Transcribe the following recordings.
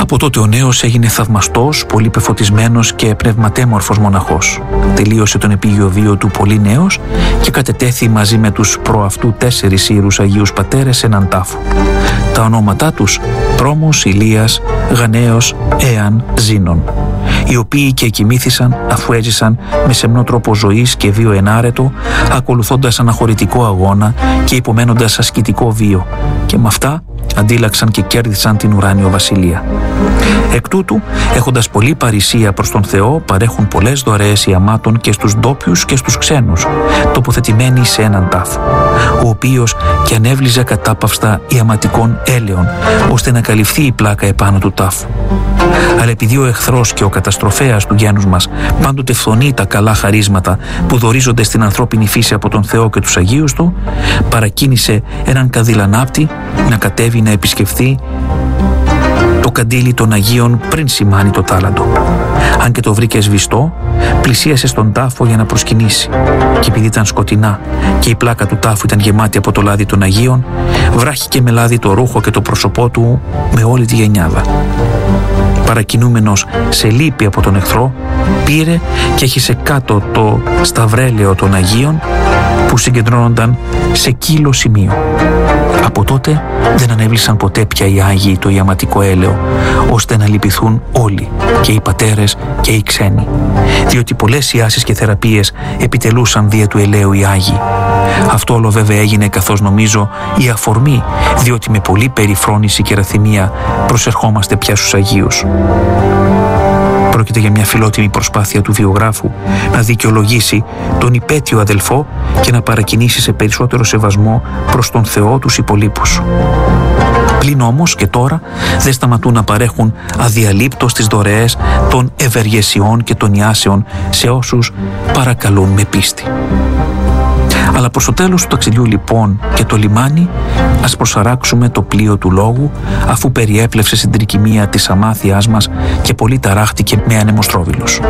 Από τότε ο νέος έγινε θαυμαστός, πολύ πεφωτισμένος και πνευματέμορφος μοναχός. Τελείωσε τον επίγειο βίο του πολύ νέος και κατετέθη μαζί με τους προαυτού 4 ήρους Αγίους Πατέρες σε έναν τάφο. Τα ονόματά τους Πρόμος, Ηλίας, Γανέος, Έαν, Ζήνων, οι οποίοι και εκοιμήθησαν αφού έζησαν με σεμνό τρόπο ζωής και βίο ενάρετο, ακολουθώντας αναχωρητικό αγώνα και υπομένοντας ασκητικό βίο, και με αυτά αντίλαξαν και κέρδισαν την ουράνιο βασιλεία. Εκ τούτου, έχοντας πολλή παρησία προς τον Θεό, παρέχουν πολλές δωρεές ιαμάτων και στους ντόπιους και στους ξένους, τοποθετημένοι σε έναν τάφο, ο οποίος και ανέβλυζε κατάπαυστα ιαματικών έλαιων, ώστε να καλυφθεί η πλάκα επάνω του τάφου. Αλλά επειδή ο εχθρός και ο καταστροφέας του γένους μας πάντοτε φθονεί τα καλά χαρίσματα που δωρίζονται στην ανθρώπινη φύση από τον Θεό και τους Αγίους του, παρακίνησε έναν καδιλανάπτη να κατέβει να επισκεφθεί το καντήλι των Αγίων πριν σημάνει το τάλαντο. Αν και το βρήκε σβηστό, πλησίασε στον τάφο για να προσκυνήσει, και επειδή ήταν σκοτεινά και η πλάκα του τάφου ήταν γεμάτη από το λάδι των Αγίων, βράχηκε με λάδι το ρούχο και το πρόσωπό του με όλη τη γενιάδα. Παρακινούμενος σε λύπη από τον εχθρό, πήρε και έχισε κάτω το σταυρέλαιο των Αγίων που συγκεντρώνονταν σε κύλο σημείο. Από τότε δεν ανέβλησαν ποτέ πια οι Άγιοι το ιαματικό έλαιο, ώστε να λυπηθούν όλοι, και οι πατέρες και οι ξένοι, διότι πολλές ιάσεις και θεραπείες επιτελούσαν δια του ελαίου οι Άγιοι. Αυτό όλο βέβαια έγινε, καθώς νομίζω, η αφορμή, διότι με πολλή περιφρόνηση και ραθυμία προσερχόμαστε πια στους Αγίους. Πρόκειται για μια φιλότιμη προσπάθεια του βιογράφου να δικαιολογήσει τον υπέτειο αδελφό και να παρακινήσει σε περισσότερο σεβασμό προς τον Θεό τους υπολείπους. Πλην όμως και τώρα δεν σταματούν να παρέχουν αδιαλείπτως τις δωρεές των ευεργεσιών και των ιάσεων σε όσους παρακαλούν με πίστη. Αλλά προς το τέλος του ταξιδιού λοιπόν και το λιμάνι, ας προσαράξουμε το πλοίο του λόγου, αφού περιέπλευσε στην τρικυμία της αμάθειάς μας και πολύ ταράχτηκε με ανεμοστρόβιλος.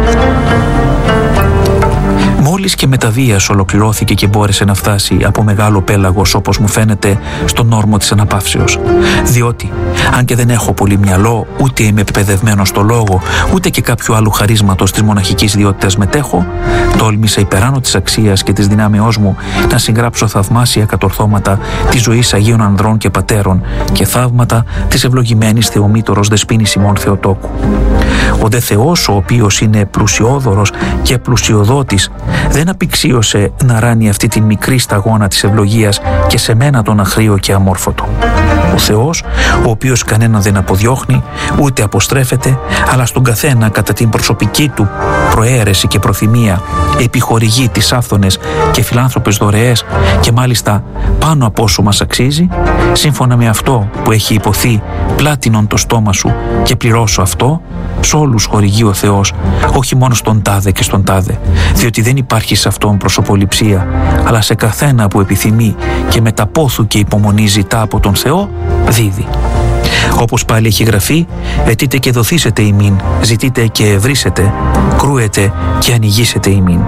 Μόλις και με τα βίας ολοκληρώθηκε και μπόρεσε να φτάσει από μεγάλο πέλαγος, όπως μου φαίνεται, στον όρμο της αναπαύσεως. Διότι, αν και δεν έχω πολύ μυαλό, ούτε είμαι εκπαιδευμένος στο λόγο, ούτε και κάποιου άλλου χαρίσματος της μοναχικής ιδιότητας μετέχω, τόλμησα υπεράνω της αξίας και της δυνάμεώς μου να συγγράψω θαυμάσια κατορθώματα της ζωής Αγίων Ανδρών και Πατέρων και θαύματα της ευλογημένης Θεομήτωρος Δεσποίνης ημών Θεοτόκου. Ο δε Θεός, ο οποίος είναι πλουσιόδωρος και πλουσιοδότης, δεν απειξίωσε να ράνει αυτή την μικρή σταγόνα της ευλογίας και σε μένα τον αχρίο και αμόρφωτο. Ο Θεός, ο οποίος κανέναν δεν αποδιώχνει, ούτε αποστρέφεται, αλλά στον καθένα κατά την προσωπική του προαίρεση και προθυμία επιχορηγεί τις άφθονες και φιλάνθρωπες δωρεές, και μάλιστα πάνω από όσο μας αξίζει, σύμφωνα με αυτό που έχει υποθεί, πλάτινον το στόμα σου και πληρώσω αυτό, σ' όλους χορηγεί ο Θεός, όχι μόνο στον τάδε και στον τάδε, διότι δεν υπάρχει σε αυτόν προσωποληψία, αλλά σε καθένα που επιθυμεί και με τα πόθου και υπομονή ζητά από τον Θεό, δίδει. Όπως πάλι έχει γραφεί, αιτείτε και δοθήσετε ημίν, ζητείτε και ευρύσετε, κρούετε και ανοιγήσετε ημίν.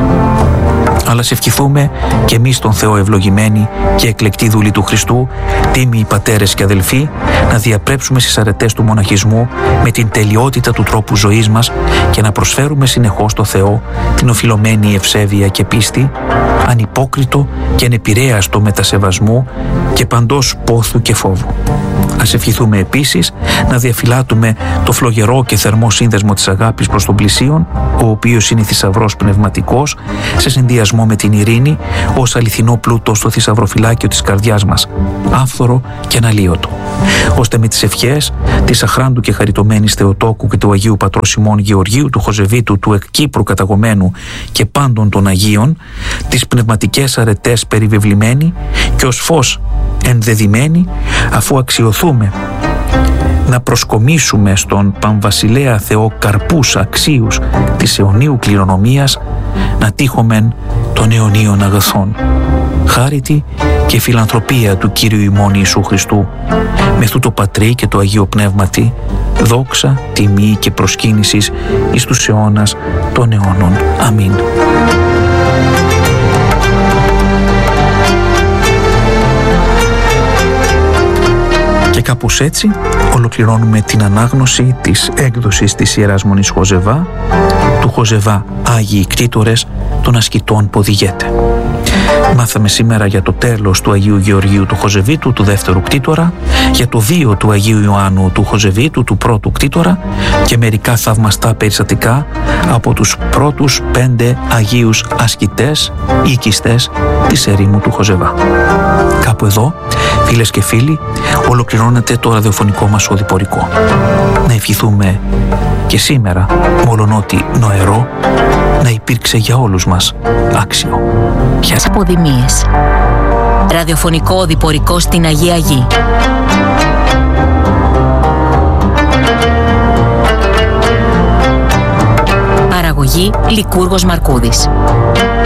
Αλλά σε ευχηθούμε και εμείς τον Θεό ευλογημένοι και εκλεκτοί δούλοι του Χριστού, τίμοι πατέρες και αδελφοί, να διαπρέψουμε στις αρετές του μοναχισμού με την τελειότητα του τρόπου ζωής μας και να προσφέρουμε συνεχώς στο Θεό την οφειλωμένη ευσέβεια και πίστη, ανυπόκριτο και ανεπηρέαστο μετασεβασμού και παντός πόθου και φόβου. Ας ευχηθούμε επίσης να διαφυλάτουμε το φλογερό και θερμό σύνδεσμο της αγάπης προς τον πλησίον, ο οποίος είναι θησαυρός πνευματικός, σε συνδυασμό με την ειρήνη, ως αληθινό πλούτο στο θησαυροφυλάκιο της καρδιάς μας, άφθορο και αναλύωτο, ώστε με τις ευχές της αχράντου και χαριτωμένης Θεοτόκου και του Αγίου Πατρός ημών Γεωργίου του Χοζεβίτου, του εκ Κύπρου καταγωμένου και πάντων των Αγίων, τις πνευματικές αρετές περιβεβλημένοι και ως φως ενδεδειμένοι, αφού αξιωθούμε να προσκομίσουμε στον Πανβασιλέα Θεό καρπούς αξίους της αιωνίου κληρονομίας, να τύχομεν των αιωνίων αγαθών. Χάριτη και φιλανθρωπία του Κύριου ημών Ιησού Χριστού, με τούτο Πατρί και το Αγίο Πνεύματι, δόξα, τιμή και προσκύνησης εις τους αιώνας των αιώνων. Αμήν. Και Και κάπως έτσι ολοκληρώνουμε την ανάγνωση της έκδοσης της Ιεράς Μονής Χοζεβά, του Χοζεβά Άγιοι Κτήτορες των ασκητών Ποδιγέτε. Μάθαμε σήμερα για το τέλος του Αγίου Γεωργίου του Χοζεβίτου, του δεύτερου κτήτορα, για το βίο του Αγίου Ιωάννου του Χοζεβίτου, του πρώτου κτήτορα, και μερικά θαυμαστά περιστατικά από τους πρώτους 5 Αγίους ασκητές ή οικιστές της ερήμου του Χοζεβά. Κάπου εδώ, φίλες και φίλοι, ολοκληρώνεται το ραδιοφωνικό μας οδηπορικό. Να ευχηθούμε και σήμερα, μολονότι νοερό, να υπήρξε για όλους μας άξιο. Αποδημίες. Ραδιοφωνικό οδηπορικό στην Αγία Γη. Παραγωγή Λικούργος Μαρκούδης.